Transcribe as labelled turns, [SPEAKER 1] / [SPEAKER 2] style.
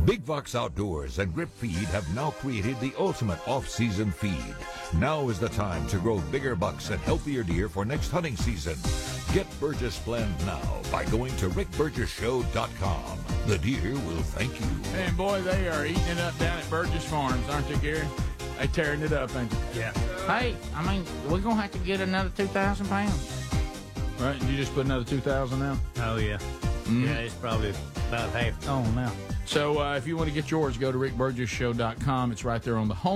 [SPEAKER 1] Big Fox Outdoors and Grip Feed have now created the ultimate off-season feed. Now is the time to grow bigger bucks and healthier deer for next hunting season. Get Burgess Blend now by going to rickburgesshow.com. The deer will thank you.
[SPEAKER 2] And boy, they are eating it up down at Burgess Farms, aren't they, Gary? They tearing it up, ain't they?
[SPEAKER 3] Yeah.
[SPEAKER 4] Hey, I mean, we're going to have to get another 2,000 pounds.
[SPEAKER 2] Right, you just put another 2,000 now?
[SPEAKER 3] Oh, yeah. Yeah, it's probably about half gone now.
[SPEAKER 2] So if you want to get yours, go to rickburgesshow.com. It's right there on the home